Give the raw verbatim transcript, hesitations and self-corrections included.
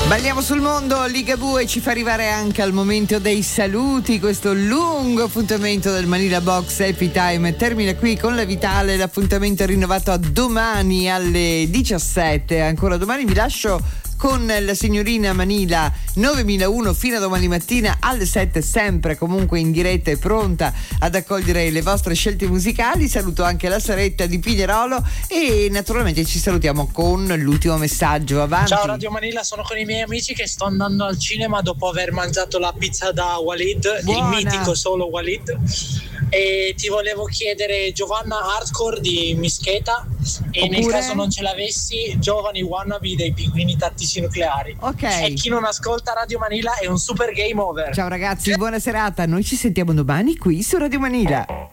Balliamo sul mondo, Ligabue ci fa arrivare anche al momento dei saluti. Questo lungo appuntamento del Manila Box Happy Time termina qui con la Vitale. L'appuntamento è rinnovato a domani alle diciassette. Ancora domani vi lascio con la signorina Manila novemilauno fino a domani mattina alle sette, sempre comunque in diretta e pronta ad accogliere le vostre scelte musicali. Saluto anche la Saretta di Pinerolo e naturalmente ci salutiamo con l'ultimo messaggio. Avanti. Ciao Radio Manila, sono con i miei amici che sto andando al cinema dopo aver mangiato la pizza da Walid, Buona. il mitico solo Walid, e ti volevo chiedere Giovanna Hardcore di Mischeta e Oppure? nel caso non ce l'avessi Giovani Wannabe dei Pinguini Tattici Nucleari. Ok. E chi non ascolta Radio Manila è un super game over. Ciao ragazzi, buona serata. Noi ci sentiamo domani qui su Radio Manila.